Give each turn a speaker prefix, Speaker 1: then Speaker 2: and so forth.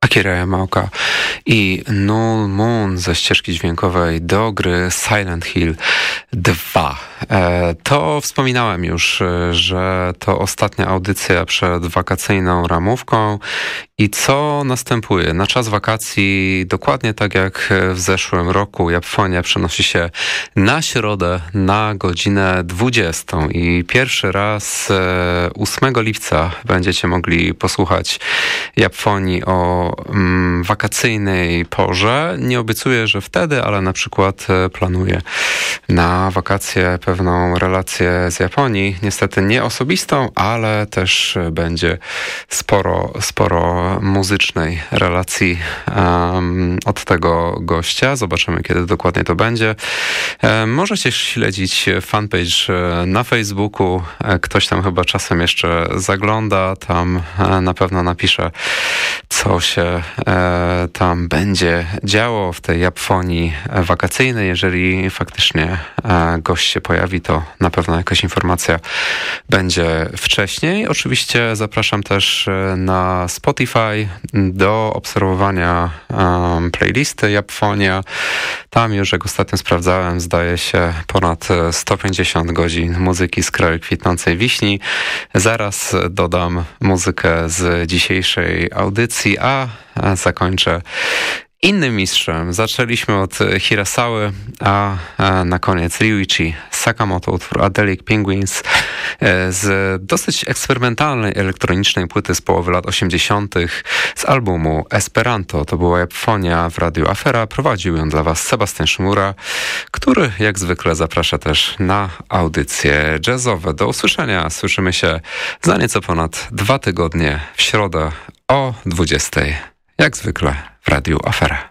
Speaker 1: Akira Yamaoka i Null Moon ze ścieżki dźwiękowej do gry Silent Hill 2. To wspominałem już, że to ostatnia audycja przed wakacyjną ramówką. I co następuje? Na czas wakacji, dokładnie tak jak w zeszłym roku, Japfonia przenosi się na środę na godzinę 20. I pierwszy raz 8 lipca będziecie mogli posłuchać Japfonii o wakacyjnej porze. Nie obiecuję, że wtedy, ale na przykład planuję na wakacje pewną relację z Japonii. Niestety nie osobistą, ale też będzie sporo muzycznej relacji od tego gościa. Zobaczymy, kiedy dokładnie to będzie. Możecie śledzić fanpage na Facebooku. Ktoś tam chyba czasem jeszcze zagląda. Tam na pewno napiszę, co się tam będzie działo w tej Japfonii wakacyjnej. Jeżeli faktycznie gość się pojawi, to na pewno jakaś informacja będzie wcześniej. Oczywiście zapraszam też na Spotify do obserwowania playlisty Japfonia. Tam już, jak ostatnio sprawdzałem, zdaje się ponad 150 godzin muzyki z kraju kwitnącej wiśni. Zaraz dodam muzykę z dzisiejszej audycji, a zakończę innym mistrzem. Zaczęliśmy od Hirasawy, a na koniec Ryuichi Sakamoto, utwór Adelic Penguins z dosyć eksperymentalnej elektronicznej płyty z połowy lat 80. z albumu Esperanto. To była Japfonia w Radiu Afera. Prowadził ją dla was Sebastian Szymura, który jak zwykle zaprasza też na audycje jazzowe. Do usłyszenia. Słyszymy się za nieco ponad 2 tygodnie w środę o 20. Jak zwykle w Radiu Afera.